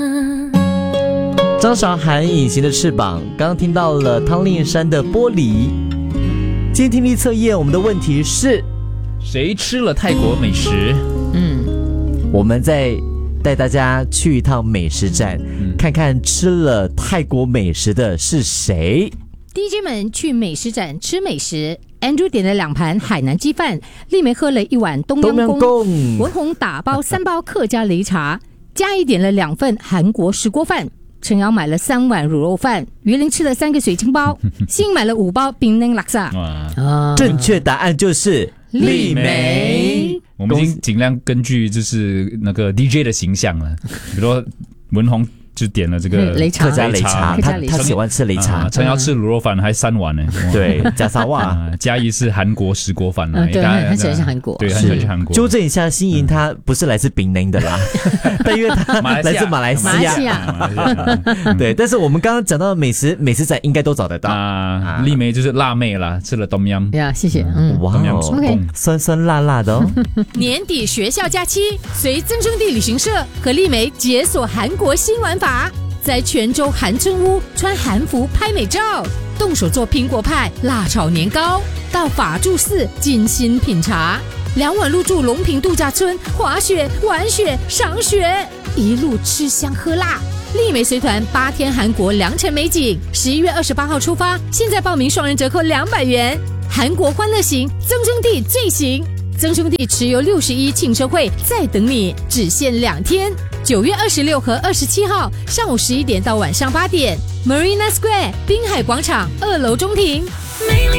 张韶涵隐形的翅膀，刚刚听到了汤令山的玻璃。今天听力测验，我们的问题是： 谁吃了泰国美食？ 我们再带大家去一趟美食站，看看吃了泰国美食的是谁。 DJ 们去美食展吃美食。Andrew 点了2盘海南鸡饭，丽梅喝了1碗冬阴功，文宏打包3包客家擂茶，嘉怡点了2份韩国石锅饭，陈瑶买了3碗卤肉饭，于林吃了3个水晶包，欣买了5包槟榔拉萨。 正确答案就是丽梅。 我们已经尽量根据就是那个 DJ 的形象了，比如说文宏就点了这个客家擂茶，他喜欢吃擂茶。 陈瑶吃卤肉饭还3碗呢， 对，加沙瓦。 嘉怡是韩国石锅饭， 对，很喜欢去韩国， 对，很喜欢去韩国。 纠正一下，欣莹她不是来自槟榔的啦，但因为她来自马来西亚，对。但是我们刚刚讲到美食仔应该都找得到啊。丽梅就是辣妹啦，吃了冬阴呀，谢谢。 哇哦，酸酸辣辣的哦。 年底学校假期，随增生地旅行社和丽梅解锁韩国新玩法，在泉州韩村屋穿韩服拍美照，动手做苹果派、辣炒年糕，到法住寺精心品茶，2晚入住龙坪度假村，滑雪、玩雪、赏雪，一路吃香喝辣。丽梅随团8天韩国良辰美景，11月28号出发，现在报名双人折扣200元。韩国欢乐行，增生地最行，增生地持有61庆生会在等你，只限2天，9月26和27号上午11点到晚上8点 ，Marina Square 滨海广场2楼中庭。